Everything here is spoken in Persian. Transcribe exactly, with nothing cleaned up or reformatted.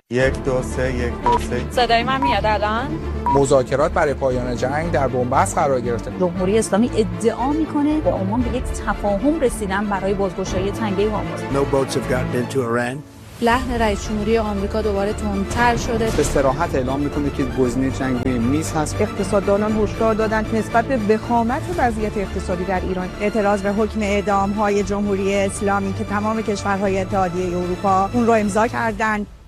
یک دو سه یک دو سه. صدای من میاد الان؟ مذاکرات برای پایان جنگ در بنبست قرار گرفته. جمهوری اسلامی ادعا میکنه با عمان به یک تفاهم رسیدن برای بازگشایی تنگه هرمز. No boats have gotten into Iran. لحن رئیس جمهوری آمریکا دوباره تندتر شده. به صراحت اعلام میکنه که گزینه جنگ روی میز هست. اقتصاددانان هشدار دادند نسبت به وخامت وضعیت اقتصادی در ایران اعتراض به حکم اعدام های جمهوری اسلامی که تمام کشورهای اتحادیه اروپا اون رو امضا کردند